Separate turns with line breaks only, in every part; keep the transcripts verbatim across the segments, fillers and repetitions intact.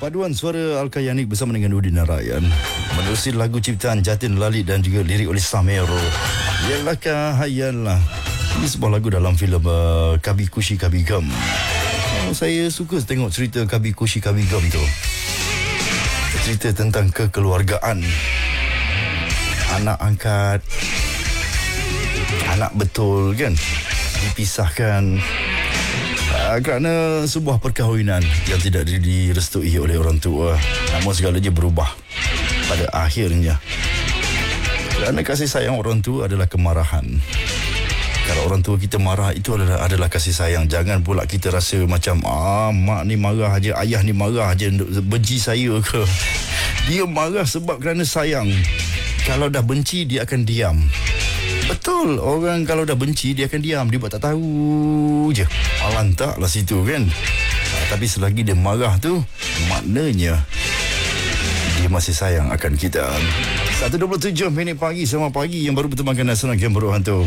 Paduan suara Al-Kayanik bersama dengan Udin Narayan menerusi lagu ciptaan Jatin Lali dan juga lirik oleh Samero. Yalah Kahayalah. Ini sebuah lagu dalam filem uh, Kabi Kushi Kabi Gam. Oh, saya suka tengok cerita Kabi Kushi Kabi Gam tu. Cerita tentang kekeluargaan, anak angkat, anak betul kan, dipisahkan uh, kerana sebuah perkahwinan yang tidak direstui oleh orang tua. Namun segalanya berubah pada akhirnya. Kerana kasih sayang orang tua adalah kemarahan. Kalau orang tua kita marah, itu adalah adalah kasih sayang. Jangan pula kita rasa macam ah mak ni marah aja, ayah ni marah aja, benci saya ke. Dia marah sebab kerana sayang. Kalau dah benci, dia akan diam. Betul, orang kalau dah benci, dia akan diam. Dia buat tak tahu je. Alantak lah situ kan. Tapi selagi dia marah tu, maknanya dia masih sayang akan kita. satu dua puluh tujuh minit pagi, sama pagi yang baru bertemankan Nasional Game Buruk Hantu.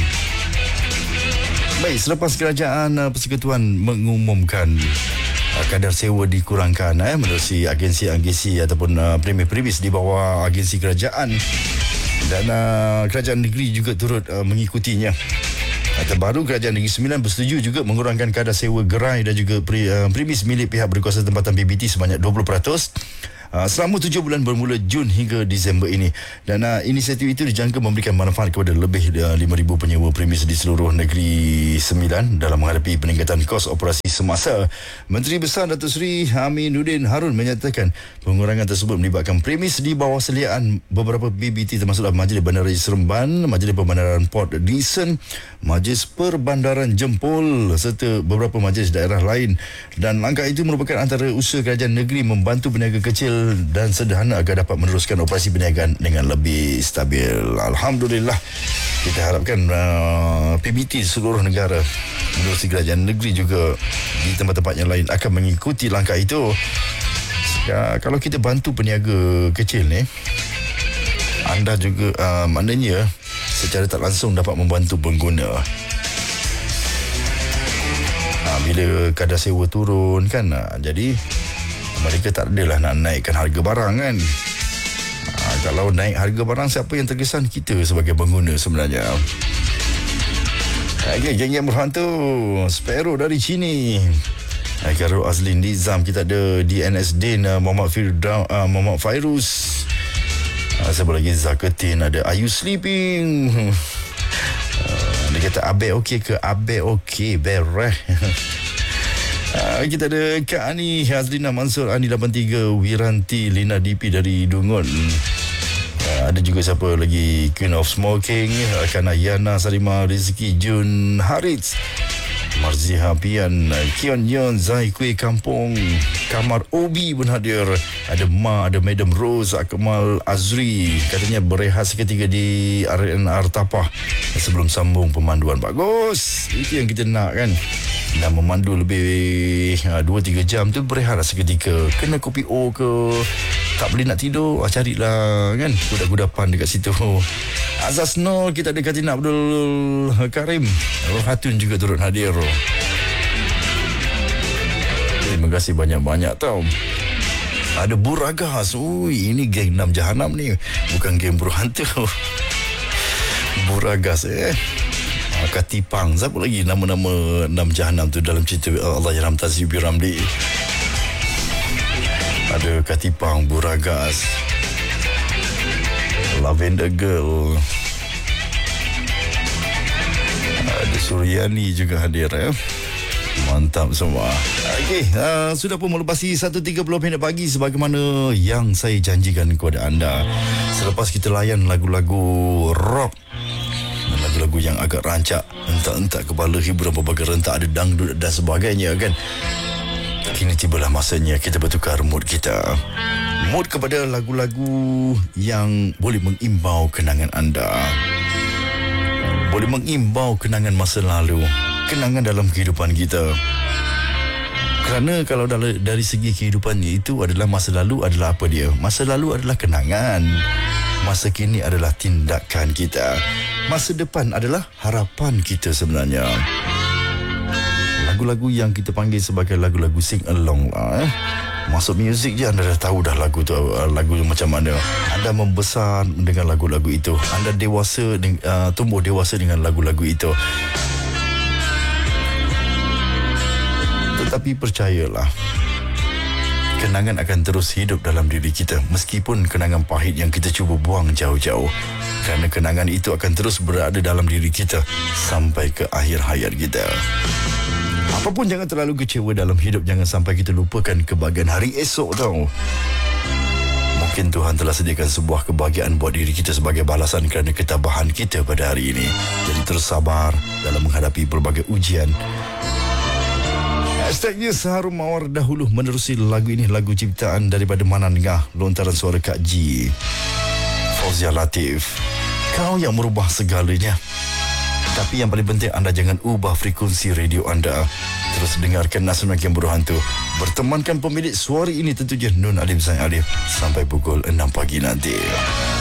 Baik, selepas kerajaan uh, Persekutuan mengumumkan uh, kadar sewa dikurangkan eh, menerusi agensi-agensi ataupun uh, premis-premis di bawah agensi kerajaan, dan uh, kerajaan negeri juga turut uh, mengikutinya. Uh, terbaru Kerajaan Negeri Sembilan bersetuju juga mengurangkan kadar sewa gerai dan juga pre, uh, premis milik pihak berkuasa tempatan P B T sebanyak dua puluh peratus. Uh, selama tujuh bulan bermula Jun hingga Disember ini. Dan uh, inisiatif itu dijangka memberikan manfaat kepada lebih uh, lima ribu penyewa premis di seluruh Negeri Sembilan dalam menghadapi peningkatan kos operasi semasa. Menteri Besar Datuk Seri Aminuddin Harun menyatakan pengurangan tersebut melibatkan premis di bawah seliaan beberapa B B T termasuklah Majlis Bandaraya Seremban, Majlis Perbandaran Port Dickson, Majlis Perbandaran Jempol serta beberapa majlis daerah lain. Dan langkah itu merupakan antara usaha kerajaan negeri membantu peniaga kecil dan sederhana agar dapat meneruskan operasi perniagaan dengan lebih stabil. Alhamdulillah. Kita harapkan uh, P B T seluruh negara menerusi kerajaan negeri juga di tempat-tempat yang lain akan mengikuti langkah itu. Ya, kalau kita bantu peniaga kecil ni, anda juga uh, maknanya secara tak langsung dapat membantu pengguna. Uh, bila kadar sewa turun kan, uh, jadi mereka tak adalah nak naikkan harga barang kan. Ha, kalau naik harga barang, siapa yang terkesan? Kita sebagai pengguna sebenarnya. Okay, geng-geng berhantu Sparrow dari Chini, Karul Azlin Nizam, kita ada D N S Din, Muhammad Firdaus, uh, Muhammad Fairuz, uh, siapa lagi, Zaketin, ada Are You Sleeping? uh, Dia kata Abe okey ke? Abe okey, bereh. Uh, kita ada Kak Ani Hazlina Mansur, Ani lapan tiga, Wiranti Lina D P dari Dungun. Uh, ada juga siapa lagi, Queen of Smoking, uh, Kana Yana Sarima, Rizki Jun Harits, Marziha Pian, Kion Yon, Zai Kuih Kampung, Kamar Obi pun hadir. Ada Ma, ada Madam Rose, Akmal Azri, katanya berehat seketika di R N R Tapah sebelum sambung pemanduan. Bagus, itu yang kita nak kan. Dan memandu lebih dua tiga jam tu, berehatlah seketika. Kena kopi O ke, tak boleh nak tidur, ah, carilah kan kuda-kudapan dekat situ. Azaz Nur, kita ada Katina Abdul Karim, Rohatun juga turut hadir. Terima kasih banyak-banyak tau. Ada Buragas. Ui, ini geng enam Jahanam ni, bukan geng Buruh Hantu. Buragas eh Katipang. Siapa lagi nama-nama enam Jahanam tu dalam cerita Allah Yarham Tazim Ramli? Ada Katipang, Buragas, Lavender Girl, ada Suryani juga hadir eh. Mantap semua. Okey, uh, sudah pun melepasi satu tiga puluh minit pagi sebagaimana yang saya janjikan kepada anda. Selepas kita layan lagu-lagu rock, lagu-lagu yang agak rancak, entak-entak kepala, hiburan berbagai rentak, ada dangdut dan sebagainya kan. Kini tibalah masanya kita bertukar mood kita. Mood kepada lagu-lagu yang boleh mengimbau kenangan anda, boleh mengimbau kenangan masa lalu, kenangan dalam kehidupan kita. Kerana kalau dari segi kehidupan itu adalah masa lalu adalah apa dia? Masa lalu adalah kenangan. Masa kini adalah tindakan kita. Masa depan adalah harapan kita sebenarnya. Lagu-lagu yang kita panggil sebagai lagu-lagu sing along lah eh. Masuk muzik je anda dah tahu dah lagu tu, lagu macam mana. Anda membesar dengan lagu-lagu itu. Anda dewasa, uh, tumbuh dewasa dengan lagu-lagu itu. Tetapi percayalah, kenangan akan terus hidup dalam diri kita, meskipun kenangan pahit yang kita cuba buang jauh-jauh. Kerana kenangan itu akan terus berada dalam diri kita sampai ke akhir hayat kita. Apapun, jangan terlalu kecewa dalam hidup. Jangan sampai kita lupakan kebahagiaan hari esok tau. Mungkin Tuhan telah sediakan sebuah kebahagiaan buat diri kita sebagai balasan kerana ketabahan kita pada hari ini. Jadi terus sabar dalam menghadapi berbagai ujian. Hashtagnya Seharum Mawar dahulu menerusi lagu ini, lagu ciptaan daripada Manan Ngah, lontaran suara Kak G, Fauzia Latif. Kau yang merubah segalanya. Tapi yang paling penting, anda jangan ubah frekuensi radio anda. Terus dengarkan Nasional yang Berhantu. Bertemankan pemilik suara ini tentunya Nun Alim Zain Alif sampai pukul enam pagi nanti.